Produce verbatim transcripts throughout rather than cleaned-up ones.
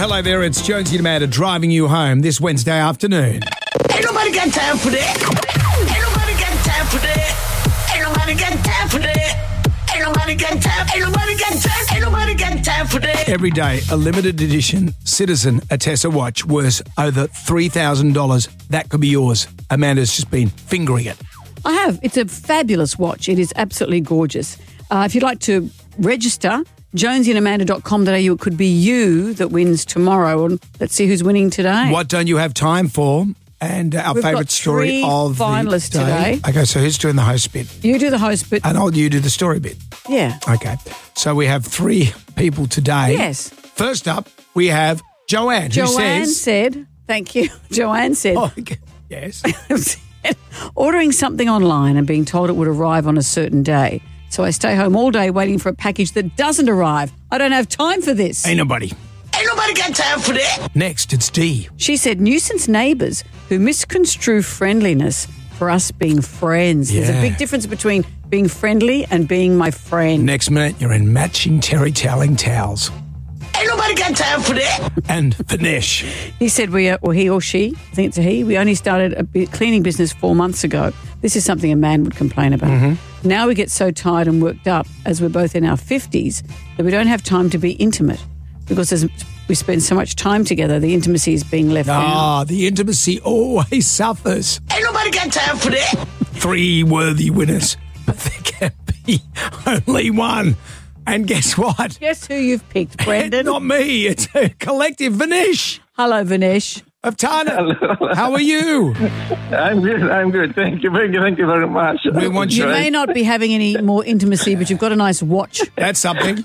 hello there. It's Jonesy and Amanda driving you home this Wednesday afternoon. Ain't nobody got time for that. Ain't nobody got time for that. Ain't nobody got time for that. Ain't nobody got time. Ain't nobody got time. Ain't nobody got time for that. Every day, a limited edition Citizen Atessa watch worth over three thousand dollars. That could be yours. Amanda's just been fingering it. I have. It's a fabulous watch. It is absolutely gorgeous. Uh, if you'd like to register, jonesy and amanda dot com dot a u. It could be you that wins tomorrow. And let's see who's winning today. What don't you have time for? And our We've favourite got story three of finalists the day. today. Okay, so who's doing the host bit? You do the host, but And I'll you do the story bit. yeah. Okay, so we have three people today. Yes. First up, we have Joanne, who Joanne says... said, thank you. Joanne said, Oh, okay. Yes. ordering something online and being told it would arrive on a certain day. So I stay home all day waiting for a package that doesn't arrive. I don't have time for this. Ain't nobody. Ain't nobody got time for that. Next, it's Dee. She said nuisance neighbours who misconstrue friendliness for us being friends. There's Yeah. a big difference between being friendly and being my friend. Next minute, you're in matching terry toweling towels. Ain't nobody got time for that. And Vinesh. He said we, are, or he or she, I think it's a he, we only started a bi- cleaning business four months ago. This is something a man would complain about. Mm-hmm. Now we get so tired and worked up as we're both in our fifties that we don't have time to be intimate because as we spend so much time together, the intimacy is being left out. Ah, the intimacy always suffers. Ain't nobody got time for that. Three worthy winners, but there can be only one. And guess what? Guess who you've picked, Brendan? Not me. It's a collective. Vinesh Hello, Vinesh. of Tana. How are you? I'm good. I'm good. Thank you. Thank you. Thank you very much. We want You you. may not be having any more intimacy, but you've got a nice watch. That's something.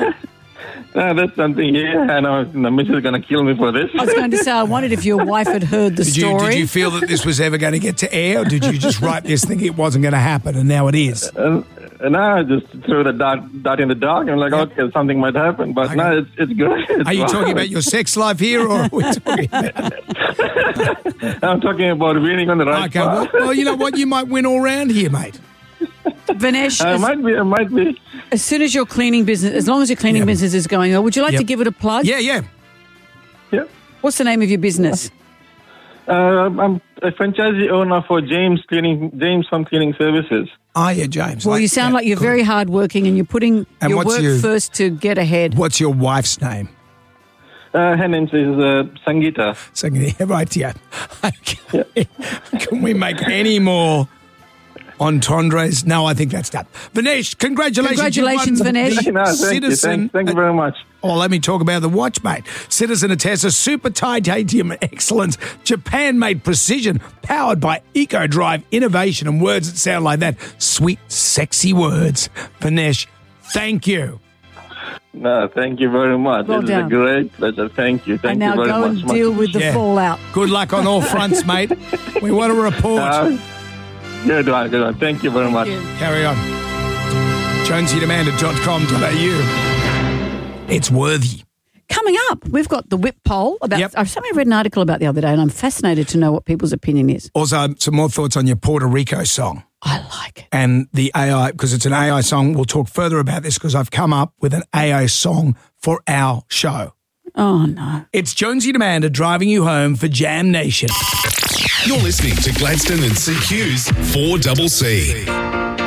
Uh, that's something. Yeah, I know. The missus is gonna kill me for this. I was going to say, I wondered if your wife had heard the Did you, story. did you feel that this was ever going to get to air, or did you just write this thinking it wasn't going to happen, and now it is? Uh, and I just threw the dart, dart in the dark. I'm like, okay, something might happen, but Okay. no, it's it's good. It's Are you fine. talking about your sex life here, or are we talking about... I'm talking about winning on the right Okay, well, path. well, you know what? You might win all round here, mate. Vinesh, I as, might be. I might be. as soon as your cleaning business, as long as your cleaning Yep. business is going on, would you like Yep. to give it a plug? Yeah, yeah. Yeah. What's the name of your business? Uh, I'm a franchisee owner for James Cleaning, James Home Cleaning Services. Oh, yeah, James. Well, you sound yeah, like you're good. very hardworking and you're putting And your what's work your- first to get ahead. What's your wife's name? Uh, her name is uh, Sangeeta. So, yeah, right, yeah. Okay. Can we make any more entendres? No, I think that's done. Vinesh, congratulations. Congratulations, You won Vinesh. the No, thank you. Citizen. Thank, thank you very much. Oh, let me talk about the watch, mate. Citizen Atessa Super Titanium Excellence, Japan-made precision, powered by eco-drive innovation and words that sound like that. Sweet, sexy words. Vinesh, thank you. No, thank you very much. Well this done. is a great pleasure. Thank you. Thank and now you very go much. and Much deal with the Yeah. fallout. Good luck on all fronts, mate. We want a report. Uh, good one, good one. Thank you very much. Thank you. Carry on. jonesy and amanda dot com dot a u. It's worthy. Coming up, we've got the whip poll. About, Yep. I somebody read an article about the other day and I'm fascinated to know what people's opinion is. Also, some more thoughts on your Puerto Rico song. I like it. And the A I, because it's an A I song. We'll talk further about this because I've come up with an A I song for our show. Oh, no. It's Jonesy and Amanda driving you home for Jam Nation. You're listening to Gladstone and C Q's four C C.